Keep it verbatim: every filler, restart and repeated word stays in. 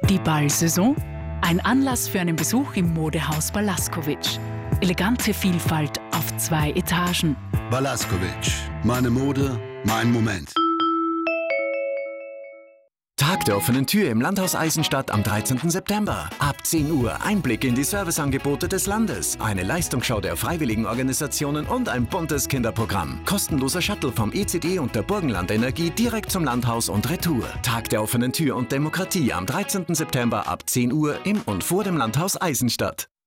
Die Ballsaison? Ein Anlass für einen Besuch im Modehaus Balaskovic. Elegante Vielfalt auf zwei Etagen. Balaskovic. Meine Mode, mein Moment. Tag der offenen Tür im Landhaus Eisenstadt am dreizehnten September. Ab zehn Uhr Einblick in die Serviceangebote des Landes, eine Leistungsschau der freiwilligen Organisationen und ein buntes Kinderprogramm. Kostenloser Shuttle vom E C D und der Burgenland Energie direkt zum Landhaus und Retour. Tag der offenen Tür und Demokratie am dreizehnten September ab zehn Uhr im und vor dem Landhaus Eisenstadt.